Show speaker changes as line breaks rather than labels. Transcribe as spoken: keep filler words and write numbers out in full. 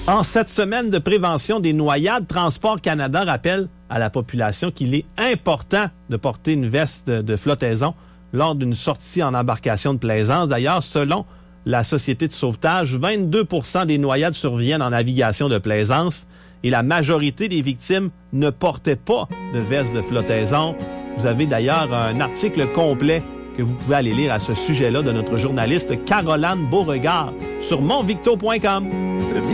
En cette semaine de prévention des noyades, Transport Canada rappelle à la population qu'il est important de porter une veste de, de flottaison lors d'une sortie en embarcation de plaisance. D'ailleurs, selon la Société de sauvetage, vingt-deux pour cent des noyades surviennent en navigation de plaisance et la majorité des victimes ne portaient pas de veste de flottaison. Vous avez d'ailleurs un article complet que vous pouvez aller lire à ce sujet-là de notre journaliste Caroline Beauregard sur mon victo point com.